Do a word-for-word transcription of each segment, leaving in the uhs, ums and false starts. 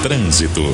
Trânsito.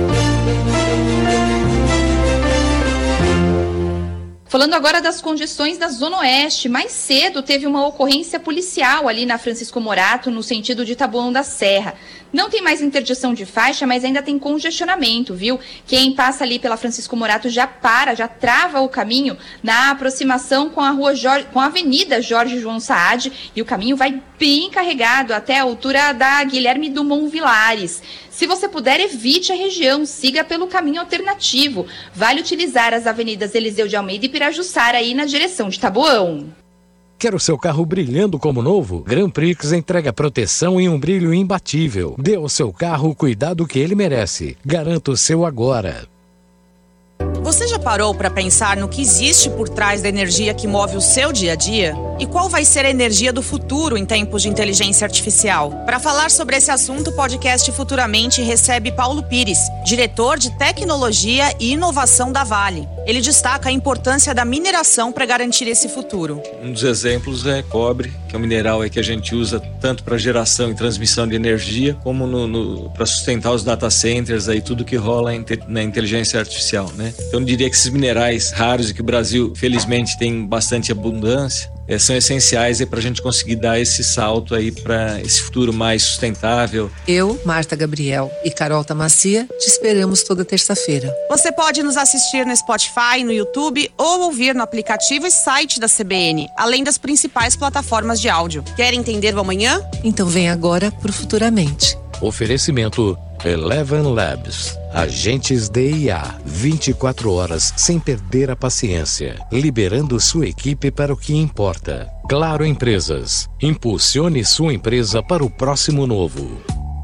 Falando agora das condições da Zona Oeste, mais cedo teve uma ocorrência policial ali na Francisco Morato, no sentido de Taboão da Serra. Não tem mais interdição de faixa, mas ainda tem congestionamento, viu? Quem passa ali pela Francisco Morato já para, já trava o caminho na aproximação com a rua Jorge, com a Avenida Jorge João Saad, e o caminho vai bem carregado até a altura da Guilherme Dumont Vilares. Se você puder, evite a região, siga pelo caminho alternativo. Vale utilizar as avenidas Eliseu de Almeida e Pirajussara aí na direção de Taboão. Quer o seu carro brilhando como novo? Grand Prix entrega proteção e um brilho imbatível. Dê ao seu carro o cuidado que ele merece. Garanta o seu agora. Você já parou para pensar no que existe por trás da energia que move o seu dia a dia? E qual vai ser a energia do futuro em tempos de inteligência artificial? Para falar sobre esse assunto, o podcast Futuramente recebe Paulo Pires, diretor de Tecnologia e Inovação da Vale. Ele destaca a importância da mineração para garantir esse futuro. Um dos exemplos é cobre, que é um mineral aí que a gente usa tanto para geração e transmissão de energia, como no, no, para sustentar os data centers, aí, tudo que rola na inteligência artificial, né? Então eu diria que esses minerais raros e que o Brasil, felizmente, tem bastante abundância, é, são essenciais para a gente conseguir dar esse salto aí para esse futuro mais sustentável. Eu, Marta Gabriel e Carol Tamacia te esperamos toda terça-feira. Você pode nos assistir no Spotify, no YouTube ou ouvir no aplicativo e site da C B N, além das principais plataformas de áudio. Quer entender o amanhã? Então vem agora pro Futuramente. Oferecimento Eleven Labs. Agentes de I A, vinte e quatro horas sem perder a paciência, liberando sua equipe para o que importa. Claro Empresas. Impulsione sua empresa para o próximo novo.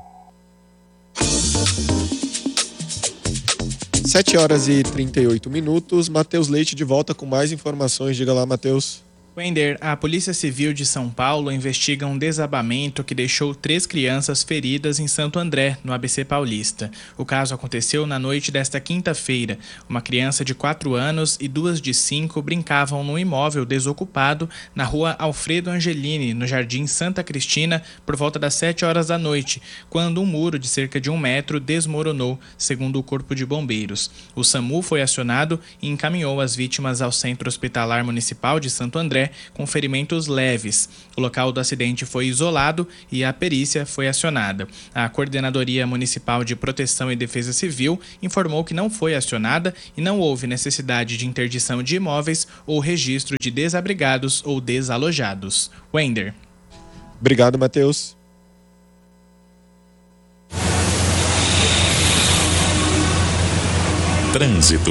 sete horas e trinta e oito minutos. Matheus Leite de volta com mais informações. Diga lá, Matheus. Wender, a Polícia Civil de São Paulo investiga um desabamento que deixou três crianças feridas em Santo André, no A B C Paulista. O caso aconteceu na noite desta quinta-feira. Uma criança de quatro anos e duas de cinco brincavam num imóvel desocupado na rua Alfredo Angelini, no Jardim Santa Cristina, por volta das sete horas da noite, quando um muro de cerca de um metro desmoronou, segundo o Corpo de Bombeiros. O SAMU foi acionado e encaminhou as vítimas ao Centro Hospitalar Municipal de Santo André, com ferimentos leves. O local do acidente foi isolado e a perícia foi acionada. A Coordenadoria Municipal de Proteção e Defesa Civil informou que não foi acionada e não houve necessidade de interdição de imóveis ou registro de desabrigados ou desalojados. Wender. Obrigado, Matheus. Trânsito.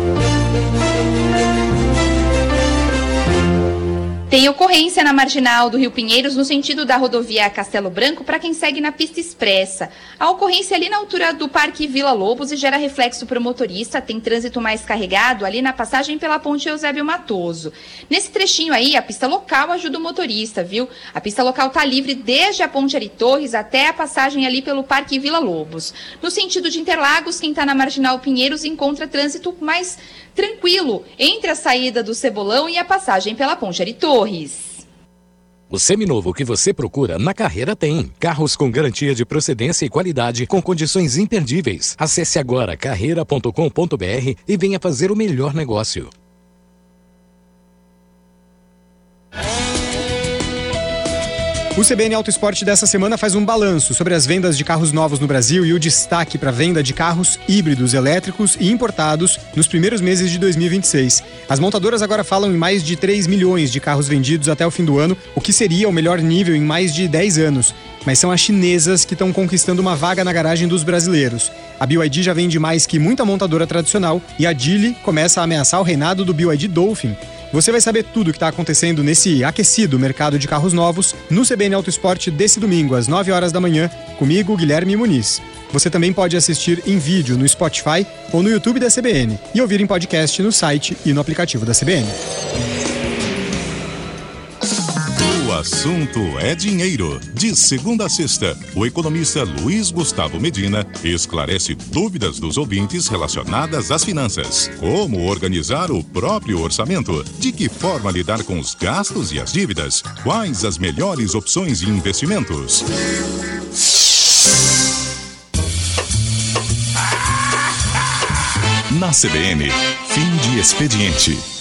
Tem ocorrência na marginal do Rio Pinheiros, no sentido da rodovia Castelo Branco, para quem segue na pista expressa. A ocorrência ali na altura do Parque Vila Lobos e gera reflexo para o motorista. Tem trânsito mais carregado ali na passagem pela ponte Eusébio Matoso. Nesse trechinho aí, a pista local ajuda o motorista, viu? A pista local está livre desde a ponte Ari Torres até a passagem ali pelo Parque Vila Lobos. No sentido de Interlagos, quem está na marginal Pinheiros encontra trânsito mais tranquilo entre a saída do Cebolão e a passagem pela ponte Ari Torres. O seminovo que você procura na Carreira tem. Carros com garantia de procedência e qualidade com condições imperdíveis. Acesse agora carreira ponto com ponto br e venha fazer o melhor negócio. O C B N Auto Esporte dessa semana faz um balanço sobre as vendas de carros novos no Brasil e o destaque para a venda de carros híbridos, elétricos e importados nos primeiros meses de dois mil e vinte e seis. As montadoras agora falam em mais de três milhões de carros vendidos até o fim do ano, o que seria o melhor nível em mais de dez anos. Mas são as chinesas que estão conquistando uma vaga na garagem dos brasileiros. A B Y D já vende mais que muita montadora tradicional e a Geely começa a ameaçar o reinado do B Y D Dolphin. Você vai saber tudo o que está acontecendo nesse aquecido mercado de carros novos no C B N Auto Esporte desse domingo, às nove horas da manhã, comigo, Guilherme Muniz. Você também pode assistir em vídeo no Spotify ou no YouTube da C B N e ouvir em podcast no site e no aplicativo da C B N. O assunto é dinheiro. De segunda a sexta, o economista Luiz Gustavo Medina esclarece dúvidas dos ouvintes relacionadas às finanças. Como organizar o próprio orçamento? De que forma lidar com os gastos e as dívidas? Quais as melhores opções de investimentos? Na C B N, fim de expediente.